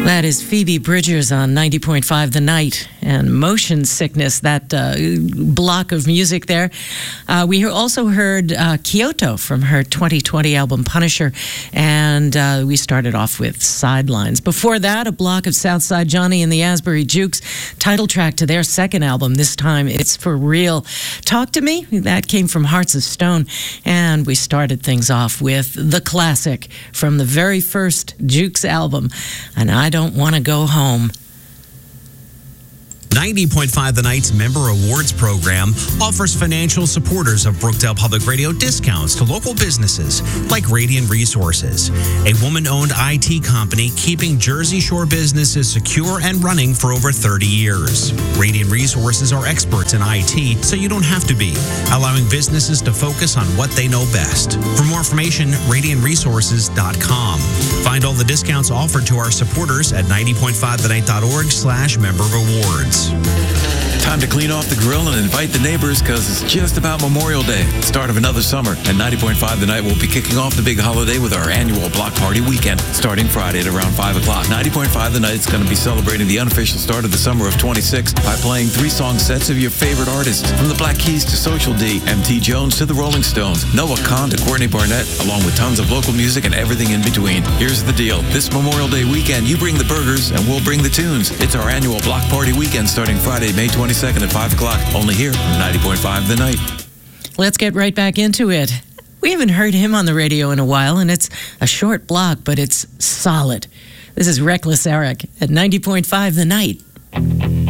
That is Phoebe Bridgers on 90.5 The Night, and Motion Sickness, that block of music there. We also heard Kyoto from her 2020 album Punisher, and we started off with Sidelines. Before that, a block of Southside Johnny and the Asbury Jukes, title track to their second album. This time it's For Real. Talk to Me, that came from Hearts of Stone, and we started things off with the classic from the very first Jukes album, and I Don't Want to Go Home. 90.5 The Night's Member Awards program offers financial supporters of Brookdale Public Radio discounts to local businesses like Radiant Resources, a woman-owned IT company keeping Jersey Shore businesses secure and running for over 30 years. Radiant Resources are experts in IT, so you don't have to be, allowing businesses to focus on what they know best. For more information, radiantresources.com. Find all the discounts offered to our supporters at 90.5thenight.org/member rewards. Time to clean off the grill and invite the neighbors, because it's just about Memorial Day, start of another summer. And 90.5 The Night will be kicking off the big holiday with our annual Block Party Weekend, starting Friday at around 5 o'clock. 90.5 The Night is going to be celebrating the unofficial start of the summer of 26 by playing 3-song sets of your favorite artists, from the Black Keys to Social D, MT Jones to the Rolling Stones, Noah Kahan to Courtney Barnett, along with tons of local music and everything in between. Here's the deal. This Memorial Day weekend, you bring the burgers and we'll bring the tunes. It's our annual Block Party Weekend starting Friday, May 22nd at 5 o'clock, only here on 90.5 The Night. Let's get right back into it. We haven't heard him on the radio in a while, and it's a short block, but it's solid. This is Reckless Eric at 90.5 The Night.